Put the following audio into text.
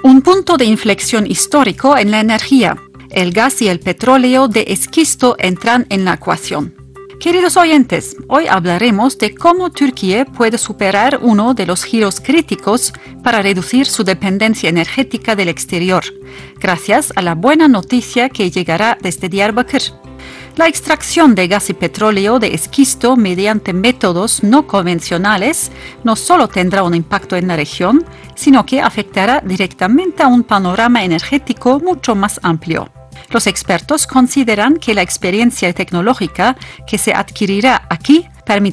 Un punto de inflexión histórico en la energía. El gas y el petróleo de esquisto entran en la ecuación. Queridos oyentes, hoy hablaremos de cómo Turquía puede superar uno de los giros críticos para reducir su dependencia energética del exterior, gracias a la buena noticia que llegará desde Diyarbakır. La extracción de gas y petróleo de esquisto mediante métodos no convencionales no solo tendrá un impacto en la región, sino que afectará directamente a un panorama energético mucho más amplio. Los expertos consideran que la experiencia tecnológica que se adquirirá aquí permitirá